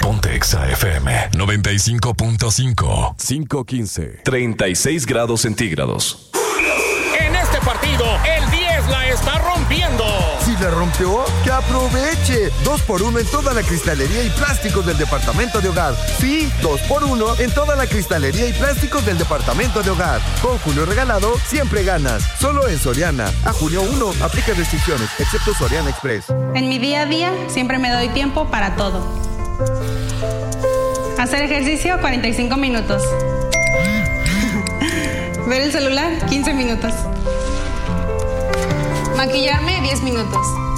Ponte Exa FM 95.5. 5:15. 36 grados centígrados. En este partido, el 10 la está rompiendo. Si la rompió, que aproveche. 2x1 en toda la cristalería y plásticos del departamento de hogar. Sí, 2x1 en toda la cristalería y plásticos del departamento de hogar. Con Julio Regalado, siempre ganas. Solo en Soriana. A junio 1, aplica restricciones, excepto Soriana Express. En mi día a día, siempre me doy tiempo para todo. Hacer ejercicio, 45 minutos. Ver el celular, 15 minutos. Maquillarme, 10 minutos.